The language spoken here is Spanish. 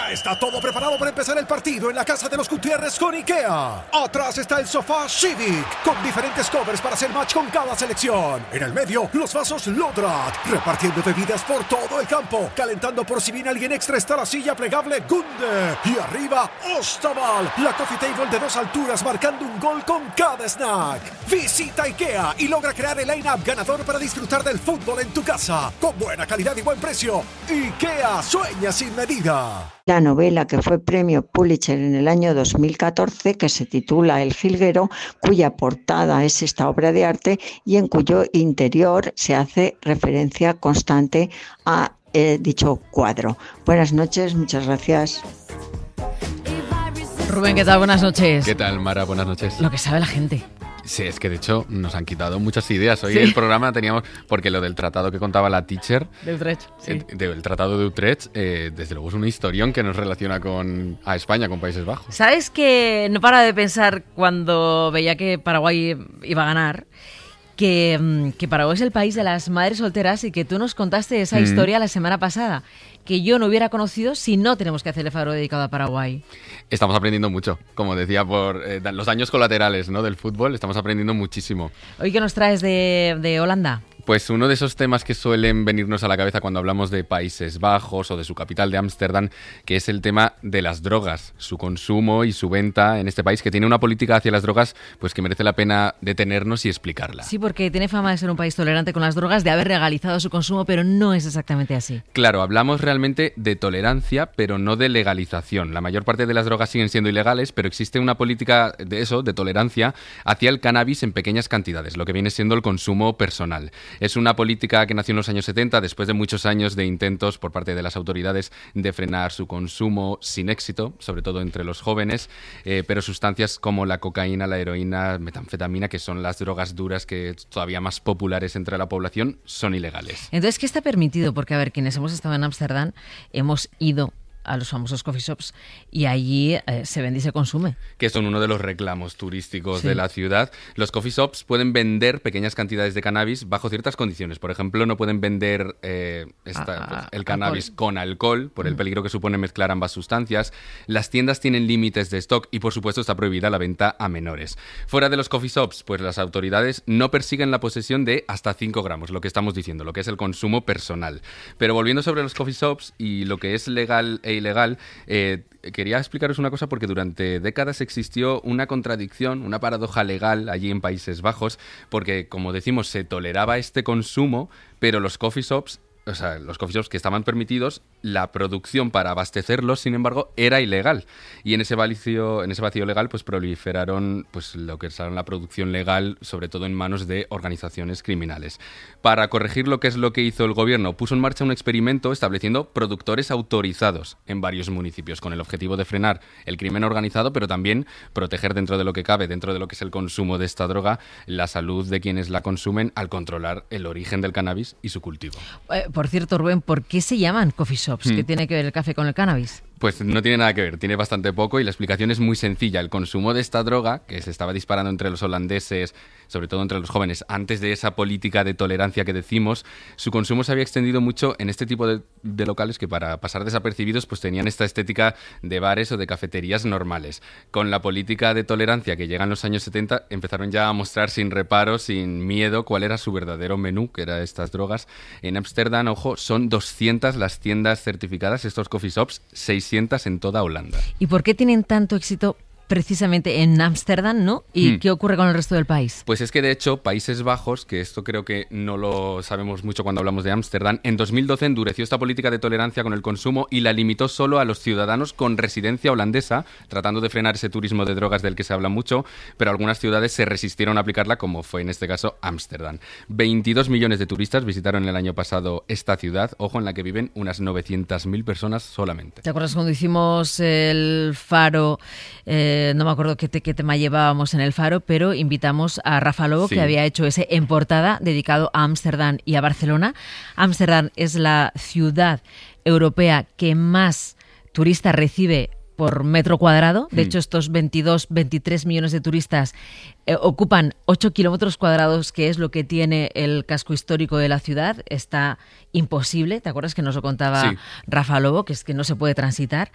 Ya está todo preparado para empezar el partido en la casa de los Gutiérrez con IKEA. Atrás está el sofá Civic, con diferentes covers para hacer match con cada selección. En el medio, los vasos Lodrat, repartiendo bebidas por todo el campo. Calentando por si viene alguien extra está la silla plegable Gunde. Y arriba, Ostaval, la coffee table de 2 alturas marcando un gol con cada snack. Visita IKEA y logra crear el line-up ganador para disfrutar del fútbol en tu casa. Con buena calidad y buen precio. IKEA sueña sin medida. La novela que fue premio Pulitzer en el año 2014, que se titula El jilguero, cuya portada es esta obra de arte y en cuyo interior se hace referencia constante a dicho cuadro. Buenas noches, muchas gracias. Rubén, ¿qué tal? Buenas noches. ¿Qué tal, Mara? Buenas noches. Lo que sabe la gente. Sí, es que de hecho nos han quitado muchas ideas. Hoy ¿Sí? el programa teníamos, porque lo del tratado que contaba la teacher, De Utrecht, sí. del tratado de Utrecht, desde luego es una historión que nos relaciona a España, con Países Bajos. ¿Sabes que no para de pensar cuando veía que Paraguay iba a ganar? Que Paraguay es el país de las madres solteras y que tú nos contaste esa historia la semana pasada, que yo no hubiera conocido si no tenemos que hacer el faro dedicado a Paraguay. Estamos aprendiendo mucho, como decía, por los daños colaterales, ¿no?, del fútbol, estamos aprendiendo muchísimo. Hoy, ¿qué nos traes de Holanda? Pues uno de esos temas que suelen venirnos a la cabeza cuando hablamos de Países Bajos o de su capital de Ámsterdam, que es el tema de las drogas, su consumo y su venta en este país, que tiene una política hacia las drogas pues que merece la pena detenernos y explicarla. Sí, porque tiene fama de ser un país tolerante con las drogas, de haber legalizado su consumo, pero no es exactamente así. Claro, hablamos realmente de tolerancia, pero no de legalización. La mayor parte de las drogas siguen siendo ilegales, pero existe una política de tolerancia hacia el cannabis en pequeñas cantidades, lo que viene siendo el consumo personal. Es una política que nació en los años 70, después de muchos años de intentos por parte de las autoridades de frenar su consumo sin éxito, sobre todo entre los jóvenes, pero sustancias como la cocaína, la heroína, metanfetamina, que son las drogas duras que todavía más populares entre la población, son ilegales. Entonces, ¿qué está permitido? Porque, a ver, quienes hemos estado en Ámsterdam hemos ido a los famosos coffee shops y allí se vende y se consume. Que son uno de los reclamos turísticos sí. de la ciudad. Los coffee shops pueden vender pequeñas cantidades de cannabis bajo ciertas condiciones. Por ejemplo, no pueden vender el cannabis con alcohol por el peligro que supone mezclar ambas sustancias. Las tiendas tienen límites de stock y, por supuesto, está prohibida la venta a menores. Fuera de los coffee shops, pues las autoridades no persiguen la posesión de hasta 5 gramos, lo que estamos diciendo, lo que es el consumo personal. Pero volviendo sobre los coffee shops y lo que es legal e ilegal, quería explicaros una cosa porque durante décadas existió una contradicción, una paradoja legal allí en Países Bajos, porque, como decimos, se toleraba este consumo, pero los coffee shops que estaban permitidos, la producción para abastecerlos, sin embargo, era ilegal. Y en ese vacío legal, pues proliferaron pues lo que es la producción legal, sobre todo en manos de organizaciones criminales. Para corregir lo que hizo el gobierno, puso en marcha un experimento estableciendo productores autorizados en varios municipios, con el objetivo de frenar el crimen organizado, pero también proteger dentro de lo que cabe, dentro de lo que es el consumo de esta droga, la salud de quienes la consumen al controlar el origen del cannabis y su cultivo. Por cierto, Rubén, ¿por qué se llaman coffee shops? ¿Qué tiene que ver el café con el cannabis? Pues no tiene nada que ver, tiene bastante poco y la explicación es muy sencilla. El consumo de esta droga, que se estaba disparando entre los holandeses, sobre todo entre los jóvenes, antes de esa política de tolerancia que decimos, su consumo se había extendido mucho en este tipo de locales que, para pasar desapercibidos, pues tenían esta estética de bares o de cafeterías normales. Con la política de tolerancia que llega en los años 70, empezaron ya a mostrar sin reparo, sin miedo, cuál era su verdadero menú, que era estas drogas. En Ámsterdam, ojo, son 200 las tiendas certificadas, estos coffee shops, 600 en toda Holanda. ¿Y por qué tienen tanto éxito precisamente en Ámsterdam, ¿no? ¿Y qué ocurre con el resto del país? Pues es que, de hecho, Países Bajos, que esto creo que no lo sabemos mucho cuando hablamos de Ámsterdam, en 2012 endureció esta política de tolerancia con el consumo y la limitó solo a los ciudadanos con residencia holandesa, tratando de frenar ese turismo de drogas del que se habla mucho, pero algunas ciudades se resistieron a aplicarla, como fue en este caso Ámsterdam. 22 millones de turistas visitaron el año pasado esta ciudad, ojo, en la que viven unas 900.000 personas solamente. ¿Te acuerdas cuando hicimos el faro? No me acuerdo qué tema llevábamos en el faro, pero invitamos a Rafa Lobo, que había hecho ese en portada dedicado a Ámsterdam y a Barcelona. Ámsterdam es la ciudad europea que más turistas recibe por metro cuadrado. De hecho, estos 23 millones de turistas ocupan 8 kilómetros cuadrados, que es lo que tiene el casco histórico de la ciudad. Está imposible, ¿te acuerdas que nos lo contaba Rafa Lobo? Que es que no se puede transitar.